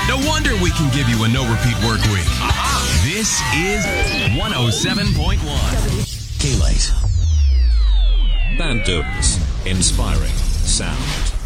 No wonder we can give you a no-repeat work week. This is 107.1. K-Lite. Bandooms. Inspiring sound.